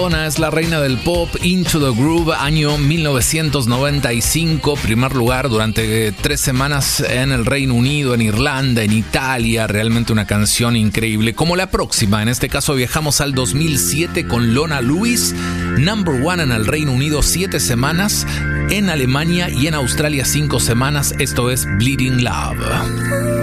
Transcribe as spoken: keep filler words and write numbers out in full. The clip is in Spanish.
Madonna es la reina del pop. Into the Groove, año mil novecientos noventa y cinco, primer lugar durante tres semanas en el Reino Unido, en Irlanda, en Italia. Realmente una canción increíble, como la próxima. En este caso viajamos al dos mil siete con Lona Lewis, number one en el Reino Unido siete semanas, en Alemania y en Australia cinco semanas. Esto es Bleeding Love.